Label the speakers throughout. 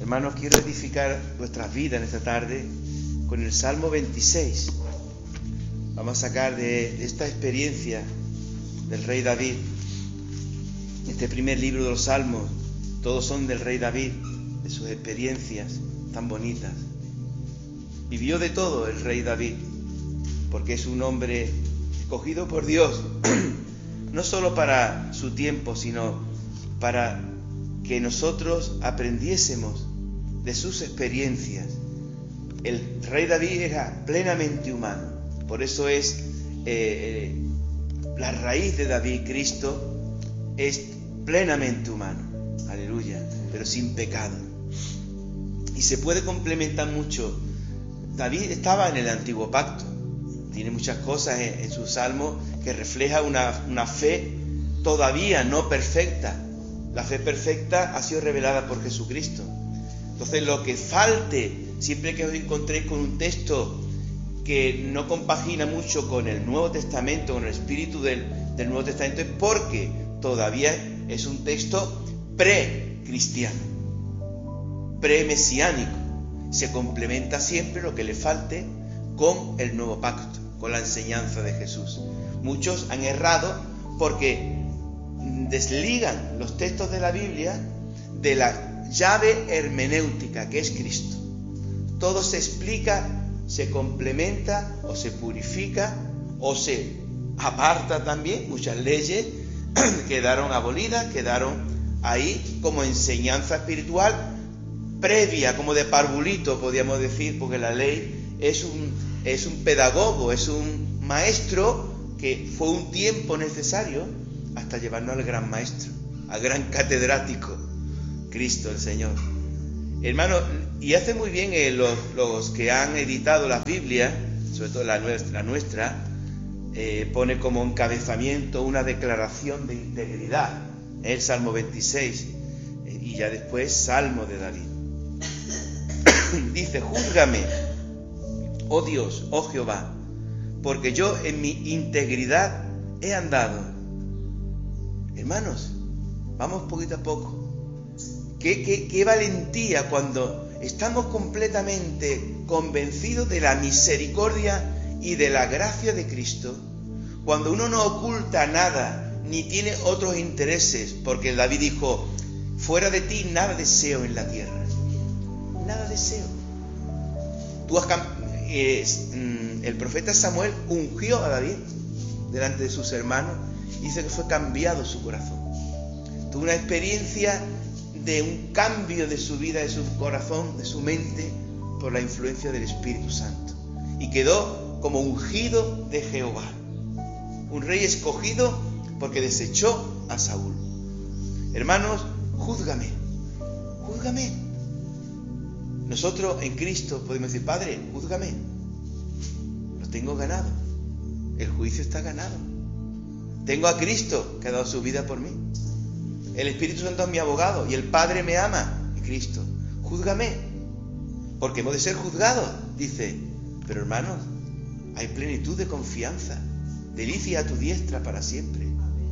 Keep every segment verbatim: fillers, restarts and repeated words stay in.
Speaker 1: Hermanos, quiero edificar vuestras vidas en esta tarde con el Salmo veintiséis. Vamos a sacar de, de esta experiencia del rey David. Este primer libro de los Salmos, todos son del rey David, de sus experiencias tan bonitas. Vivió de todo el rey David, porque es un hombre escogido por Dios, no solo para su tiempo, sino para que nosotros aprendiésemos de sus experiencias. El rey David era plenamente humano, por eso es eh, la raíz de David, Cristo, es plenamente humano, aleluya, pero sin pecado. Y se puede complementar mucho. David estaba en el antiguo pacto, tiene muchas cosas en, en sus salmos que refleja una, una fe todavía no perfecta. La fe perfecta ha sido revelada por Jesucristo. Entonces, lo que falte, siempre que os encontréis con un texto que no compagina mucho con el Nuevo Testamento, con el espíritu del, del Nuevo Testamento, es porque todavía es un texto pre-cristiano, pre-mesiánico. Se complementa siempre lo que le falte con el nuevo pacto, con la enseñanza de Jesús. Muchos han errado porque desligan los textos de la Biblia de la llave hermenéutica que es Cristo. Todo se explica, se complementa o se purifica o se aparta también. Muchas leyes quedaron abolidas, quedaron ahí como enseñanza espiritual previa, como de parvulito podríamos decir, porque la ley es un, es un pedagogo, es un maestro que fue un tiempo necesario hasta llevarnos al gran maestro, al gran catedrático, Cristo el Señor. Hermano, y hace muy bien eh, los, los que han editado las Biblias, sobre todo la nuestra, la nuestra eh, pone como encabezamiento una declaración de integridad, el Salmo veintiséis, eh, y ya después Salmo de David. Dice: júzgame, oh Dios, oh Jehová, porque yo en mi integridad he andado. Hermanos, vamos poquito a poco. Qué, qué, qué valentía cuando estamos completamente convencidos de la misericordia y de la gracia de Cristo, cuando uno no oculta nada, ni tiene otros intereses, porque David dijo: fuera de ti nada deseo en la tierra. Nada deseo. Tú has, eh, el profeta Samuel ungió a David delante de sus hermanos y dice que fue cambiado su corazón. Tuvo una experiencia de un cambio de su vida, de su corazón, de su mente, por la influencia del Espíritu Santo, y quedó como ungido de Jehová, un rey escogido porque desechó a Saúl. Hermanos, júzgame, júzgame. Nosotros en Cristo podemos decir: Padre, júzgame, lo tengo ganado, el juicio está ganado. Tengo a Cristo que ha dado su vida por mí. El Espíritu Santo es mi abogado y el Padre me ama en Cristo. Júzgame, porque hemos de ser juzgados, dice. Pero hermanos, hay plenitud de confianza, delicia a tu diestra para siempre.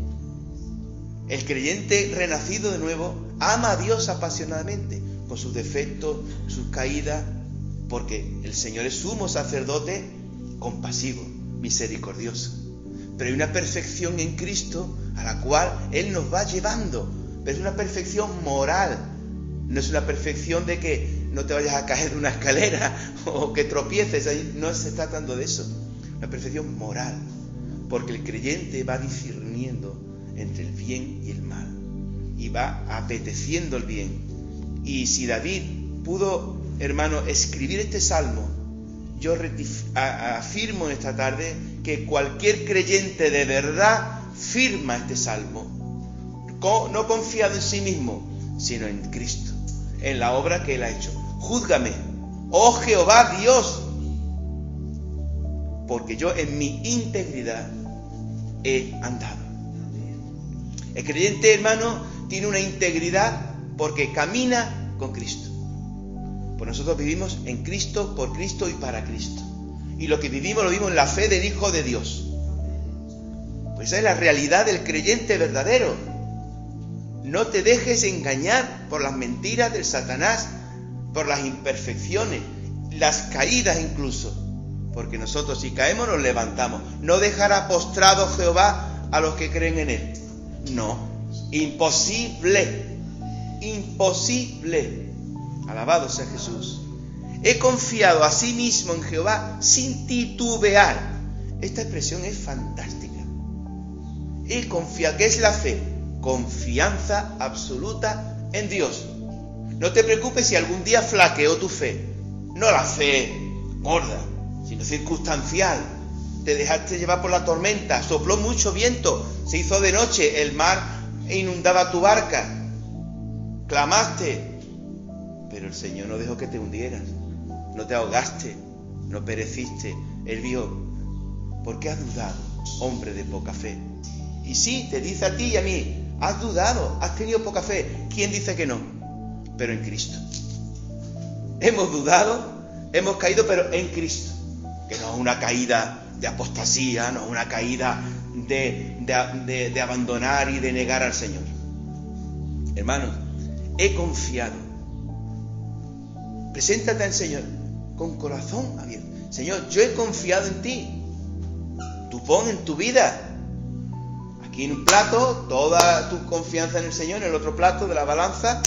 Speaker 1: El creyente renacido de nuevo ama a Dios apasionadamente, con sus defectos, sus caídas, porque el Señor es sumo sacerdote compasivo, misericordioso. Pero hay una perfección en Cristo a la cual Él nos va llevando, pero es una perfección moral, no es una perfección de que no te vayas a caer de una escalera o que tropieces, no se está tratando de eso, una perfección moral, porque el creyente va discerniendo entre el bien y el mal y va apeteciendo el bien. Y si David pudo, hermano, escribir este salmo, yo retif- a- afirmo en esta tarde que cualquier creyente de verdad firma este salmo, Co- no confiado en sí mismo, sino en Cristo, en la obra que Él ha hecho. Júzgame, oh Jehová Dios, porque yo en mi integridad he andado. El creyente, hermano, tiene una integridad porque camina con Cristo. Pues nosotros vivimos en Cristo, por Cristo y para Cristo. Y lo que vivimos lo vivimos en la fe del Hijo de Dios. Pues esa es la realidad del creyente verdadero. No te dejes engañar por las mentiras del Satanás por las imperfecciones, las caídas incluso. Porque nosotros si caemos nos levantamos. No dejará postrado Jehová a los que creen en Él. No, imposible, imposible. Alabado sea Jesús. He confiado a sí mismo en Jehová sin titubear. Esta expresión es fantástica. He confiado. ¿Qué es la fe? Confianza absoluta en Dios. No te preocupes si algún día flaqueó tu fe. No la fe gorda, sino circunstancial. Te dejaste llevar por la tormenta, sopló mucho viento, se hizo de noche, el mar inundaba tu barca. Clamaste, pero el Señor no dejó que te hundieras. No te ahogaste, no pereciste. Él vio. ¿Por qué has dudado, hombre de poca fe? Y sí, te dice a ti y a mí, has dudado, has tenido poca fe. ¿Quién dice que no? Pero en Cristo. Hemos dudado, hemos caído, pero en Cristo. Que no es una caída de apostasía, no es una caída de, de, de, de abandonar y de negar al Señor. Hermanos, he confiado. Preséntate al Señor con corazón abierto. Señor, yo he confiado en ti. Tú pon en tu vida, aquí en un plato, toda tu confianza en el Señor, en el otro plato de la balanza,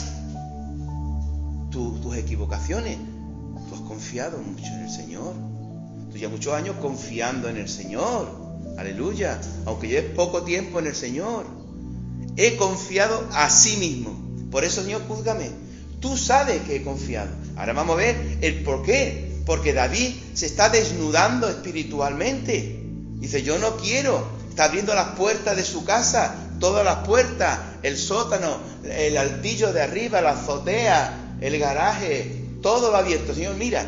Speaker 1: tu, tus equivocaciones. Tú has confiado mucho en el Señor. Tú ya muchos años confiando en el Señor. Aleluya. Aunque lleves poco tiempo en el Señor. He confiado a sí mismo. Por eso, Señor, júzgame. Tú sabes que he confiado. Ahora vamos a ver el por qué. Porque David se está desnudando espiritualmente. Dice, yo no quiero. Está abriendo las puertas de su casa. Todas las puertas. El sótano, el altillo de arriba, la azotea, el garaje. Todo lo abierto. Señor, mira.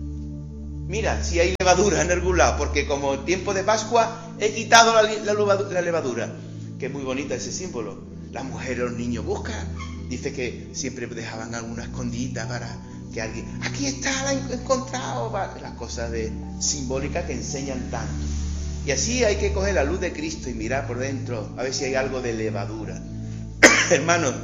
Speaker 1: Mira si hay levadura en algún lado. Porque como el tiempo de Pascua he quitado la, la, la levadura. Que es muy bonita ese símbolo. Las mujeres, los niños buscan. Dice que siempre dejaban alguna escondida para que alguien... Aquí está, la he encontrado. Las cosas de simbólicas que enseñan tanto. Y así hay que coger la luz de Cristo y mirar por dentro. A ver si hay algo de levadura. Hermano,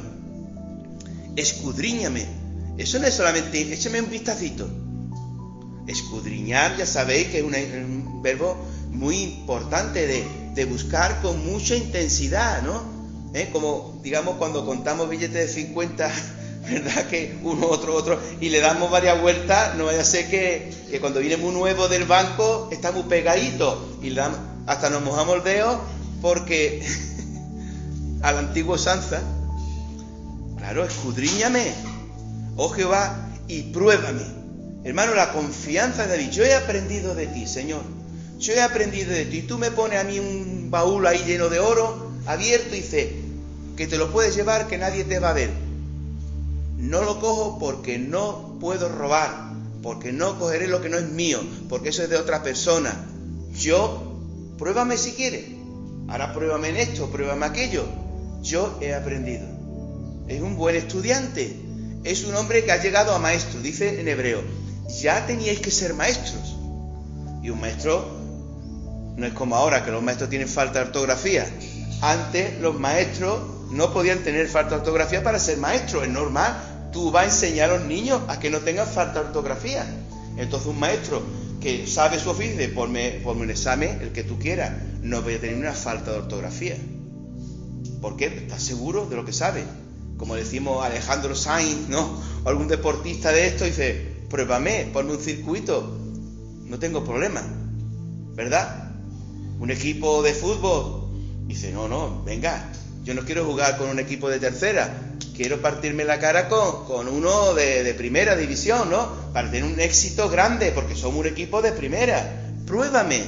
Speaker 1: escudriñame. Eso no es solamente... Échame un vistacito. Escudriñar, ya sabéis que es una, un verbo muy importante de, de buscar con mucha intensidad, ¿no? ¿Eh? Como, digamos, cuando contamos billetes de cincuenta, ¿verdad? Que uno, otro, otro, y le damos varias vueltas, no vaya a ser que, que cuando viene muy nuevo del banco, está muy pegadito, y le damos, hasta nos mojamos el dedo, porque a la antigua usanza, claro, escudriñame, oh Jehová, y pruébame. Hermano, la confianza de David. Yo he aprendido de ti, Señor. Yo he aprendido de ti. Y tú me pones a mí un baúl ahí lleno de oro, abierto, y dice que te lo puedes llevar, que nadie te va a ver. No lo cojo porque no puedo robar, porque no cogeré lo que no es mío, porque eso es de otra persona. Yo, pruébame si quieres. Ahora pruébame en esto, pruébame aquello. Yo he aprendido. Es un buen estudiante. Es un hombre que ha llegado a maestro, dice en hebreo. Ya teníais que ser maestros. Y un maestro no es como ahora, que los maestros tienen falta de ortografía. Antes los maestros no podían tener falta de ortografía para ser maestros. Es normal. Tú vas a enseñar a los niños a que no tengan falta de ortografía. Entonces un maestro que sabe su oficio dice, ponme, ponme un examen, el que tú quieras. No voy a tener una falta de ortografía. ¿Por qué? Estás seguro de lo que sabe. Como decimos Alejandro Sainz, ¿no? O algún deportista de esto dice, pruébame, ponme un circuito, no tengo problema, ¿verdad? Un equipo de fútbol dice, no, no, venga, yo no quiero jugar con un equipo de tercera, quiero partirme la cara con, con uno de, de primera división, ¿no? Para tener un éxito grande, porque somos un equipo de primera, pruébame.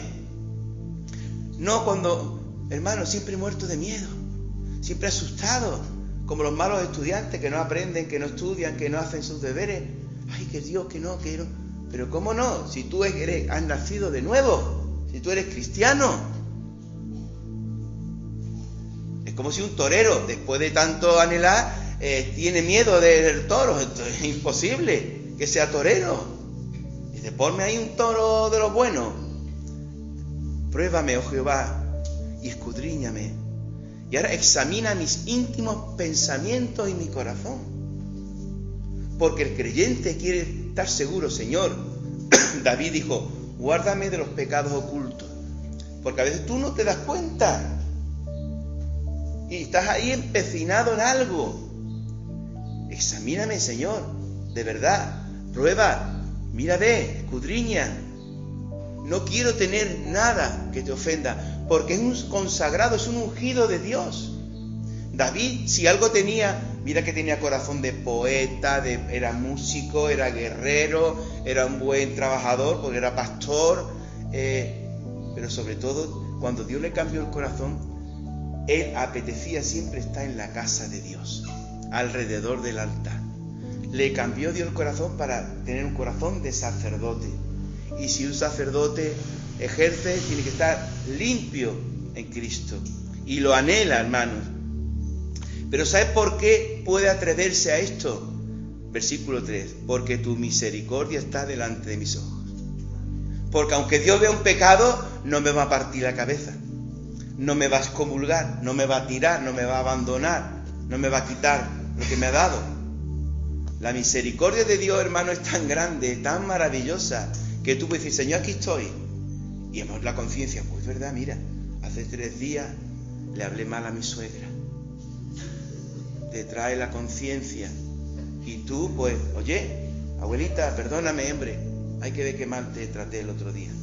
Speaker 1: No cuando, hermano, siempre muerto de miedo, siempre asustado, como los malos estudiantes que no aprenden, que no estudian, que no hacen sus deberes. Ay, que Dios, que no, que no. Pero ¿cómo no? Si tú eres, has nacido de nuevo, si tú eres cristiano. Es como si un torero, después de tanto anhelar, eh, tiene miedo del toro. Esto es imposible que sea torero. Dice, ponme ahí un toro de los buenos. Pruébame, oh Jehová, y escudriñame. Y ahora examina mis íntimos pensamientos y mi corazón. porque el creyente quiere estar seguro. Señor, David dijo, guárdame de los pecados ocultos, porque a veces tú no te das cuenta y estás ahí empecinado en algo. Examíname, Señor, de verdad, prueba, mira, ve, escudriña. No quiero tener nada que te ofenda, porque es un consagrado, es un ungido de Dios. David, si algo tenía, mira que tenía corazón de poeta, de, era músico, era guerrero, era un buen trabajador, porque era pastor, eh, pero sobre todo, cuando Dios le cambió el corazón, él apetecía siempre estar en la casa de Dios, alrededor del altar. Le cambió Dios el corazón para tener un corazón de sacerdote. Y si un sacerdote ejerce, tiene que estar limpio en Cristo. Y lo anhela, hermanos. Pero ¿sabes por qué puede atreverse a esto? Versículo tres. Porque tu misericordia está delante de mis ojos. Porque aunque Dios vea un pecado, no me va a partir la cabeza. No me va a excomulgar, no me va a tirar, no me va a abandonar, no me va a quitar lo que me ha dado. La misericordia de Dios, hermano, es tan grande, tan maravillosa, que tú puedes decir, Señor, aquí estoy. Y hemos la conciencia, pues verdad, mira, hace tres días le hablé mal a mi suegra. Te trae la conciencia. Y tú, pues, oye, abuelita, perdóname, hombre, hay que ver qué mal te traté el otro día.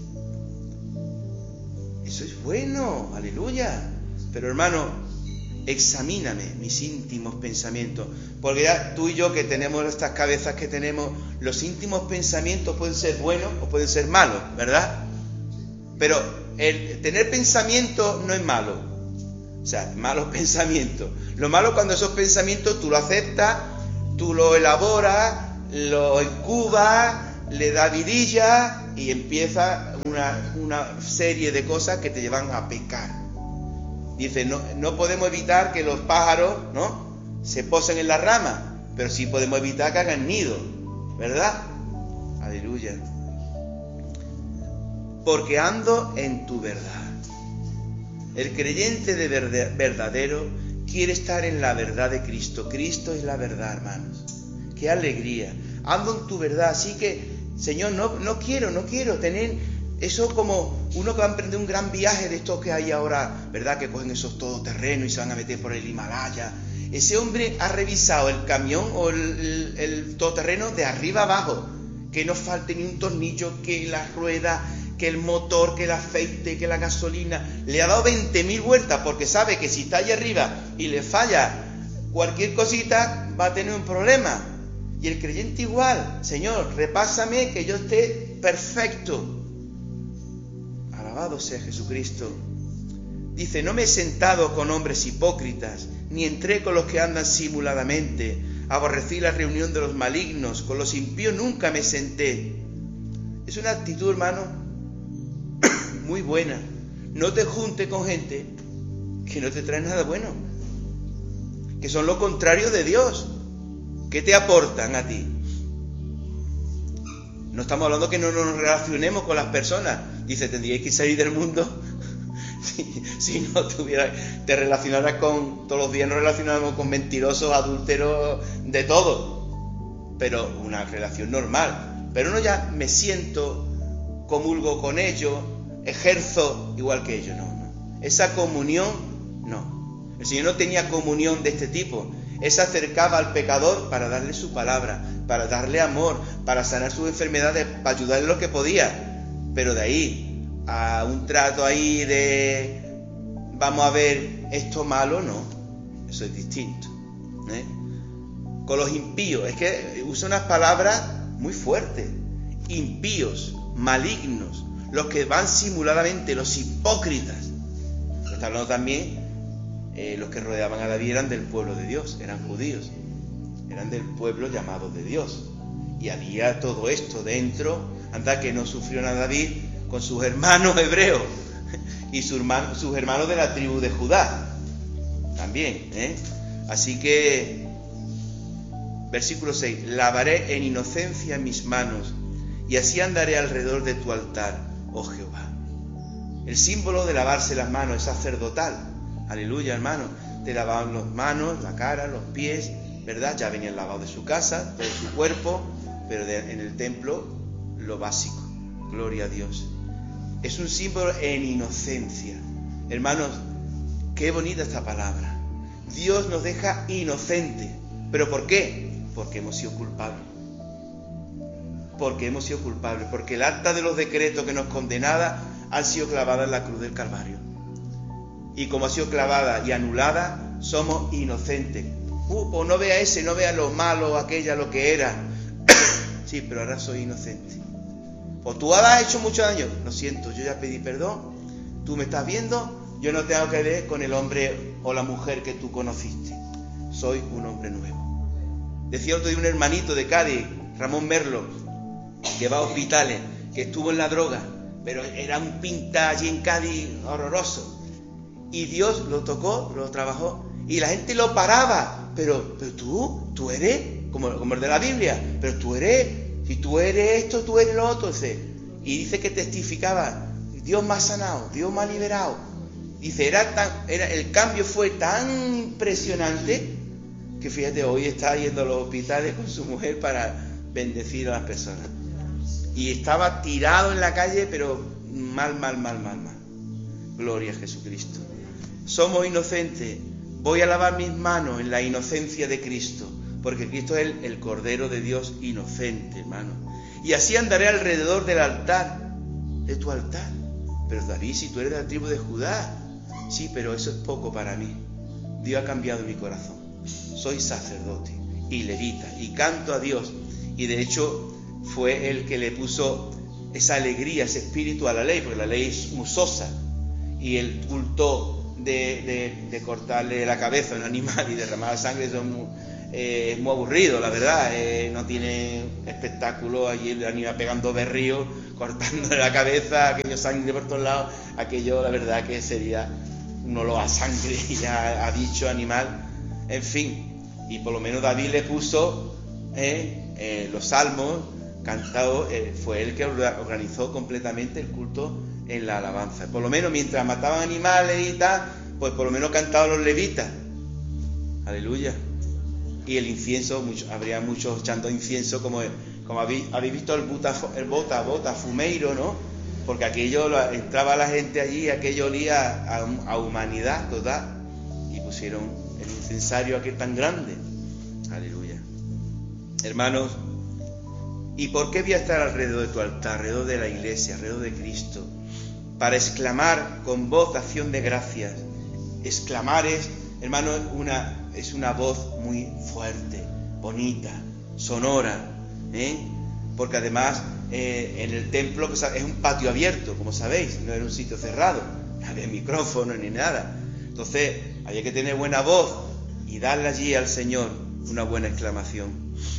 Speaker 1: Eso es bueno, aleluya. Pero hermano, examíname mis íntimos pensamientos, porque ya tú y yo que tenemos estas cabezas que tenemos, los íntimos pensamientos pueden ser buenos o pueden ser malos, ¿verdad? Pero el tener pensamientos no es malo. O sea, malos pensamientos. Lo malo cuando esos pensamientos tú lo aceptas, tú lo elaboras, lo incubas, le das vidilla y empieza una, una serie de cosas que te llevan a pecar. Dice, no, no podemos evitar que los pájaros, ¿no?, se posen en las ramas, pero sí podemos evitar que hagan nido, ¿verdad? Aleluya. Porque ando en tu verdad. El creyente de verdadero quiere estar en la verdad de Cristo. Cristo es la verdad, hermanos. ¡Qué alegría! Ando en tu verdad. Así que, Señor, no, no quiero, no quiero tener eso como uno que va a emprender un gran viaje de estos que hay ahora, ¿verdad? Que cogen esos todoterrenos y se van a meter por el Himalaya. Ese hombre ha revisado el camión o el, el, el todoterreno de arriba abajo. Que no falte ni un tornillo, que la rueda, que el motor, que el aceite, que la gasolina. Le ha dado veinte mil vueltas porque sabe que si está allá arriba y le falla cualquier cosita, va a tener un problema. Y el creyente igual. Señor, repásame que yo esté perfecto. Alabado sea Jesucristo. Dice, no me he sentado con hombres hipócritas, ni entré con los que andan simuladamente. Aborrecí la reunión de los malignos, con los impíos nunca me senté. Es una actitud, hermano, muy buena. No te juntes con gente que no te trae nada bueno, que son lo contrario de Dios. ¿Qué te aportan a ti? No estamos hablando que no nos relacionemos con las personas. Dice, tendríais que salir del mundo si, si no tuviera, te relacionaras con, todos los días nos relacionamos con mentirosos, adúlteros, de todo. Pero una relación normal. Pero no ya me siento, comulgo con ellos, ejerzo igual que ellos. No, no. Esa comunión, no. El Señor no tenía comunión de este tipo. Él se acercaba al pecador para darle su palabra, para darle amor, para sanar sus enfermedades, para ayudarle lo que podía. Pero de ahí a un trato ahí de vamos a ver esto malo, no. Eso es distinto, ¿eh? Con los impíos, es que usa unas palabras muy fuertes. Impíos, malignos, los que van simuladamente, los hipócritas. Pero está hablando también, eh, los que rodeaban a David eran del pueblo de Dios, eran judíos, eran del pueblo llamado de Dios. Y había todo esto dentro, anda que no sufrió nada David con sus hermanos hebreos y sus hermanos, sus hermanos de la tribu de Judá también, ¿eh? Así que, versículo seis, lavaré en inocencia mis manos y así andaré alrededor de tu altar, oh Jehová. El símbolo de lavarse las manos es sacerdotal. Aleluya, hermano. Te lavaban las manos, la cara, los pies, ¿verdad? Ya venía el lavado de su casa, de su cuerpo, pero de, en el templo lo básico. Gloria a Dios. Es un símbolo en inocencia. Hermanos, qué bonita esta palabra. Dios nos deja inocentes. ¿Pero por qué? Porque hemos sido culpables. Porque hemos sido culpables. Porque el acta de los decretos que nos condenaba han sido clavadas en la cruz del Calvario. Y como ha sido clavada y anulada, somos inocentes. Uh, pues no vea ese, no vea lo malo, aquella, lo que era. Sí, pero ahora soy inocente. O tú has hecho mucho daño. Lo siento, yo ya pedí perdón. Tú me estás viendo. Yo no tengo que ver con el hombre o la mujer que tú conociste. Soy un hombre nuevo. Decía otro día un hermanito de Cádiz, Ramón Merlo, que va a hospitales, que estuvo en la droga, pero era un pinta allí en Cádiz horroroso. Y Dios lo tocó, lo trabajó, y la gente lo paraba. Pero, pero tú, tú eres, como, como el de la Biblia, pero tú eres, si tú eres esto, tú eres lo otro. Y dice que testificaba, Dios me ha sanado, Dios me ha liberado. Dice, era tan, era, el cambio fue tan impresionante que fíjate, hoy está yendo a los hospitales con su mujer para bendecir a las personas. Y estaba tirado en la calle, pero mal, mal, mal, mal, mal. Gloria a Jesucristo. Somos inocentes. Voy a lavar mis manos en la inocencia de Cristo, porque Cristo es el, el Cordero de Dios inocente, hermano. Y así andaré alrededor del altar, de tu altar. Pero David, si tú eres de la tribu de Judá, sí, pero eso es poco para mí. Dios ha cambiado mi corazón. Soy sacerdote y levita y canto a Dios. Y de hecho fue el que le puso esa alegría, ese espíritu a la ley, porque la ley es musosa. Y el culto de, de, de cortarle la cabeza a un animal y derramar sangre eso es muy, eh, es muy aburrido, la verdad. Eh, no tiene espectáculo allí el animal pegando berríos, cortándole la cabeza, aquello sangre por todos lados. Aquello, la verdad, que sería un olor a sangre y a, a bicho animal. En fin, y por lo menos David le puso eh, eh, los salmos cantados, eh, fue él que organizó completamente el culto en la alabanza. Por lo menos mientras mataban animales y tal, pues por lo menos cantaban los levitas. Aleluya. Y el incienso, mucho, habría muchos echando incienso, como, como habéis, habéis visto el, buta, el bota, bota, fumeiro, ¿no? Porque aquello, entraba la gente allí y aquello olía a, a humanidad total. Y pusieron el incensario aquel tan grande. Aleluya. Hermanos, ¿y por qué voy a estar alrededor de tu altar, alrededor de la iglesia, alrededor de Cristo? Para exclamar con voz de acción de gracias. Exclamar es, hermano, una, es una voz muy fuerte, bonita, sonora, ¿eh? Porque además eh, en el templo es un patio abierto, como sabéis, no era un sitio cerrado, no había micrófono ni nada. Entonces había que tener buena voz y darle allí al Señor una buena exclamación.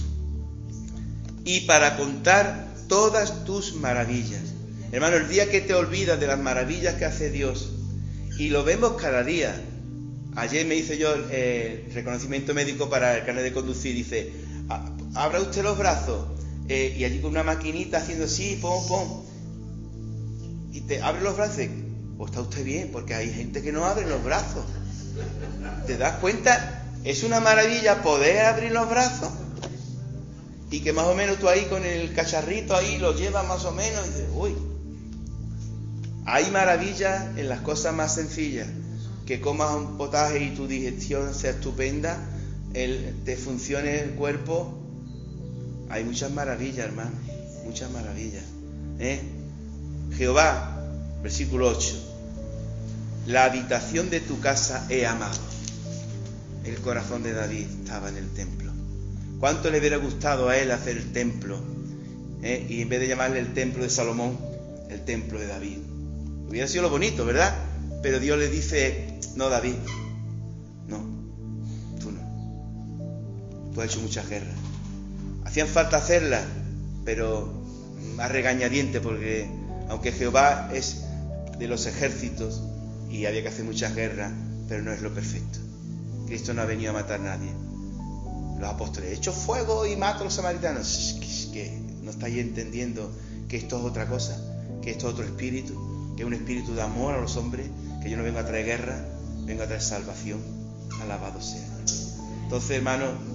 Speaker 1: Y para contar todas tus maravillas. Hermano, el día que te olvidas de las maravillas que hace Dios, y lo vemos cada día. Ayer me hice yo eh, el reconocimiento médico para el carnet de conducir. Dice, abra usted los brazos, eh, y allí con una maquinita haciendo así, pom, pom, y te abre los brazos. Pues está usted bien, porque hay gente que no abre los brazos. ¿Te das cuenta? Es una maravilla poder abrir los brazos. Y que más o menos tú ahí con el cacharrito ahí lo llevas más o menos y dices, uy. Hay maravillas en las cosas más sencillas. Que comas un potaje y tu digestión sea estupenda, el, te funcione el cuerpo. Hay muchas maravillas, hermano, muchas maravillas. ¿eh? Jehová, versículo ocho. La habitación de tu casa he amado. El corazón de David estaba en el templo. ¿Cuánto le hubiera gustado a él hacer el templo? ¿eh? Y en vez de llamarle el templo de Salomón, el templo de David. Hubiera sido lo bonito, ¿verdad? Pero Dios le dice, no, David, no, tú no. Tú has hecho muchas guerras. Hacían falta hacerlas, pero a regañadiente, porque aunque Jehová es de los ejércitos y había que hacer muchas guerras, pero no es lo perfecto. Cristo no ha venido a matar a nadie. Los apóstoles, echo fuego y mato a los samaritanos. Es que no estáis entendiendo que esto es otra cosa, que esto es otro espíritu, que es un espíritu de amor a los hombres, que yo no vengo a traer guerra, vengo a traer salvación. Alabado sea. Entonces, hermano,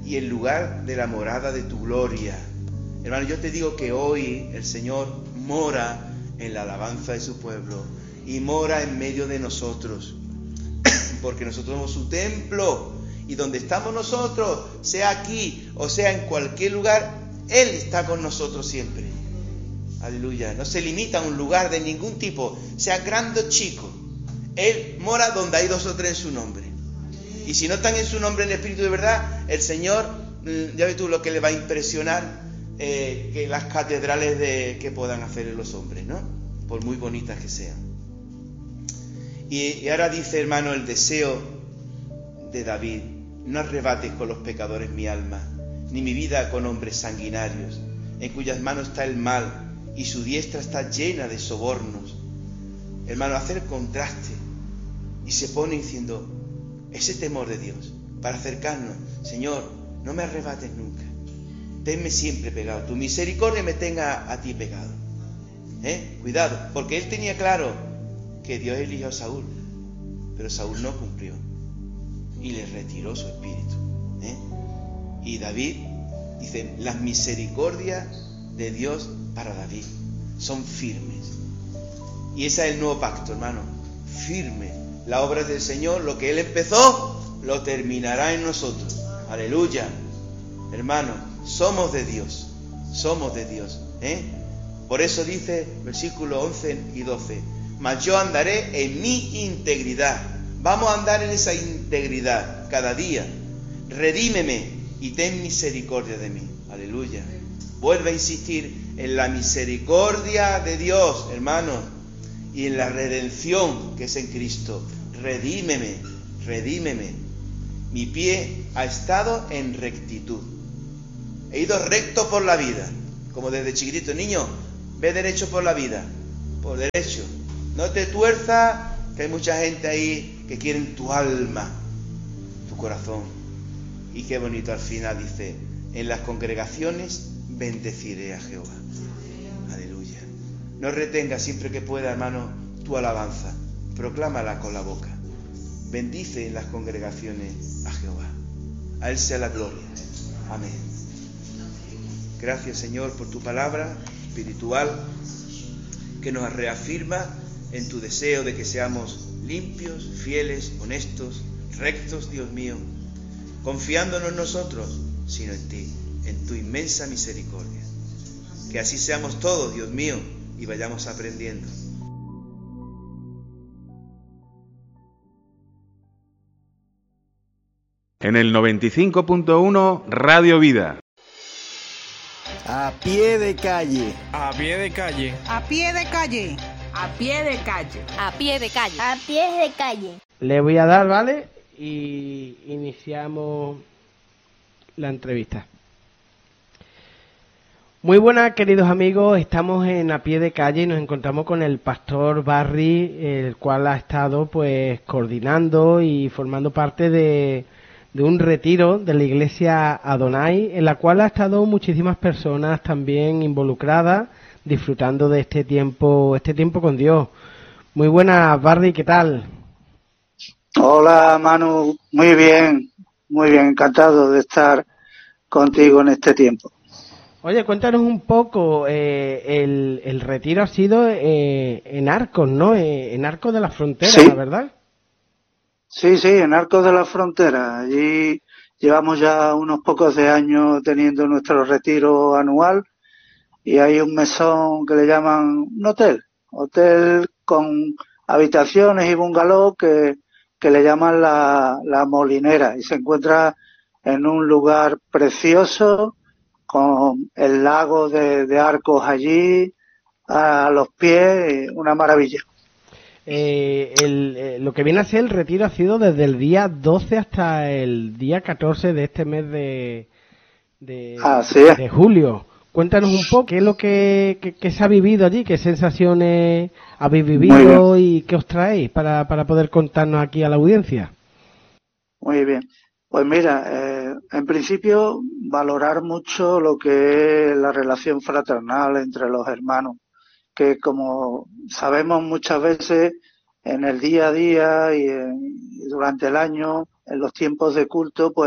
Speaker 1: y el lugar de la morada de tu gloria. Hermano, yo te digo que hoy el Señor mora en la alabanza de su pueblo y mora en medio de nosotros, porque nosotros somos su templo, y donde estamos nosotros, sea aquí o sea en cualquier lugar, Él está con nosotros siempre. Aleluya. No se limita a un lugar de ningún tipo, sea grande o chico. Él mora donde hay dos o tres en su nombre. Y si no están en su nombre en espíritu de verdad, el Señor, ya ves tú lo que le va a impresionar, eh, que las catedrales de, que puedan hacer los hombres, ¿no? Por muy bonitas que sean. Y, y ahora dice, hermano, el deseo de David: no arrebates con los pecadores mi alma, ni mi vida con hombres sanguinarios, en cuyas manos está el mal, y su diestra está llena de sobornos. Hermano, hacer contraste, y se pone diciendo, ese temor de Dios, para acercarnos: Señor, no me arrebates nunca, tenme siempre pegado, tu misericordia me tenga a ti pegado. ¿Eh? Cuidado, porque él tenía claro que Dios eligió a Saúl, pero Saúl no cumplió y le retiró su espíritu. ¿Eh? Y David dice, las misericordias de Dios para David son firmes. Y ese es el nuevo pacto, hermano, firme. La obra del Señor, lo que Él empezó, lo terminará en nosotros. Aleluya. Hermano, somos de Dios, somos de Dios. ¿Eh? Por eso dice, versículos once y doce, mas yo andaré en mi integridad. Vamos a andar en esa integridad cada día. Redímeme y ten misericordia de mí. Aleluya. Vuelve a insistir en la misericordia de Dios, hermano, y en la redención que es en Cristo. Redímeme, redímeme. Mi pie ha estado en rectitud. He ido recto por la vida, como desde chiquitito. Niño, ve derecho por la vida, por derecho. No te tuerzas, que hay mucha gente ahí que quieren tu alma, tu corazón. Y qué bonito al final dice, en las congregaciones bendeciré a Jehová. Aleluya. No retengas siempre que pueda, hermano, tu alabanza. Proclámala con la boca. Bendice en las congregaciones a Jehová. A Él sea la gloria. Amén. Gracias, Señor, por tu palabra espiritual que nos reafirma en tu deseo de que seamos limpios, fieles, honestos, rectos, Dios mío, confiándonos en nosotros, sino en ti, en tu inmensa misericordia. Que así seamos todos, Dios mío, y vayamos aprendiendo.
Speaker 2: En el noventa y cinco punto uno Radio Vida.
Speaker 3: A pie de calle.
Speaker 4: A pie de calle.
Speaker 5: A pie de calle.
Speaker 6: A pie de calle.
Speaker 7: A pie de calle.
Speaker 8: A pie de calle.
Speaker 9: Le voy a dar, ¿vale? Y iniciamos la entrevista. Muy buenas, queridos amigos. Estamos en A Pie de Calle y nos encontramos con el pastor Barry, el cual ha estado pues coordinando y formando parte de, de un retiro de la iglesia Adonai, en la cual ha estado muchísimas personas también involucradas, disfrutando de este tiempo, este tiempo con Dios. Muy buenas, Barry, ¿qué tal?
Speaker 10: Hola, Manu, muy bien, muy bien, encantado de estar contigo en este tiempo.
Speaker 9: Oye, cuéntanos un poco, eh, el, el retiro ha sido eh, en Arcos, ¿no? Eh, en Arcos de la Frontera,
Speaker 10: sí.
Speaker 9: ¿verdad?
Speaker 10: Sí, sí, en Arcos de la Frontera. Allí llevamos ya unos pocos de años teniendo nuestro retiro anual y hay un mesón que le llaman un hotel, hotel con habitaciones y bungalow que, que le llaman la, la Molinera y se encuentra en un lugar precioso, con el lago de, de Arcos allí a los pies, una maravilla.
Speaker 9: Eh, el, eh, lo que viene a ser el retiro ha sido desde el día doce hasta el día catorce de este mes de, de,
Speaker 10: Así es.
Speaker 9: de julio. Cuéntanos un poco qué es lo que, que, que se ha vivido allí, qué sensaciones habéis vivido y qué os traéis para, para poder contarnos aquí a la audiencia.
Speaker 10: Muy bien. Pues mira, eh, en principio valorar mucho lo que es la relación fraternal entre los hermanos, que como sabemos muchas veces en el día a día y, en, y durante el año, en los tiempos de culto, pues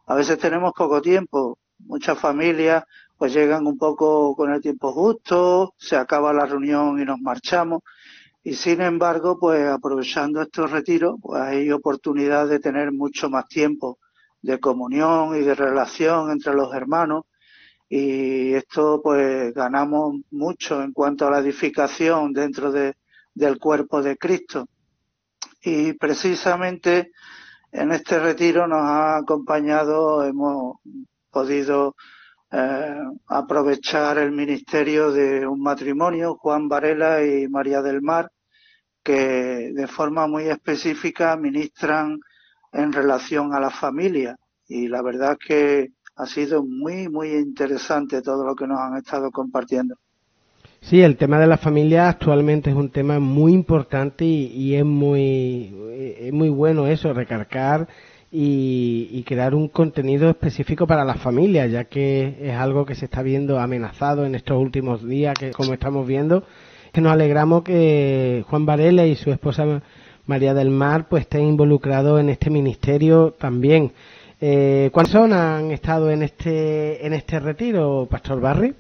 Speaker 10: a veces tenemos poco tiempo. Muchas familias pues llegan un poco con el tiempo justo, se acaba la reunión y nos marchamos. Y sin embargo, pues aprovechando estos retiros, pues hay oportunidad de tener mucho más tiempo de comunión y de relación entre los hermanos. Y esto pues ganamos mucho en cuanto a la edificación dentro de, del cuerpo de Cristo. Y precisamente en este retiro nos ha acompañado, hemos podido eh, aprovechar el ministerio de un matrimonio, Juan Varela y María del Mar, que de forma muy específica ministran en relación a la familia. Y la verdad es que ha sido muy, muy interesante todo lo que nos han estado compartiendo.
Speaker 9: Sí, el tema de la familia actualmente es un tema muy importante y, y es muy es muy bueno eso, recargar y, y crear un contenido específico para la familia, ya que es algo que se está viendo amenazado en estos últimos días, que como estamos viendo, que nos alegramos que Juan Varela y su esposa María del Mar pues estén involucrados en este ministerio también. Eh, ¿Cuántas personas han estado en este en este retiro, Pastor Barry?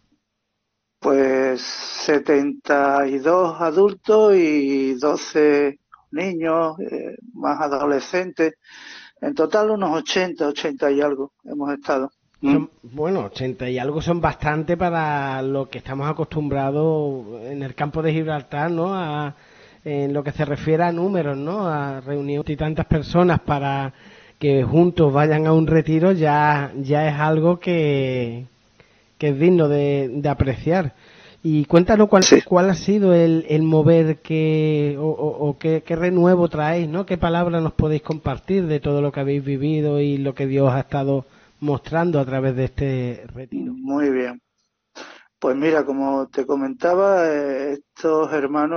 Speaker 10: Pues setenta y dos adultos y doce niños, eh, más adolescentes. En total unos ochenta, ochenta y algo hemos estado.
Speaker 9: Son, bueno, ochenta y algo son bastante para lo que estamos acostumbrados en el campo de Gibraltar, ¿no? A, en lo que se refiere a números, ¿no? A reunir y tantas personas para que juntos vayan a un retiro ya ya es algo que, que es digno de, de apreciar. Y cuéntanos cuál, sí. cuál ha sido el, el mover que o, o, o qué, qué renuevo traéis, ¿no? ¿Qué palabras nos podéis compartir de todo lo que habéis vivido y lo que Dios ha estado mostrando a través de este retiro?
Speaker 10: Muy bien. Pues mira, como te comentaba, eh, estos hermanos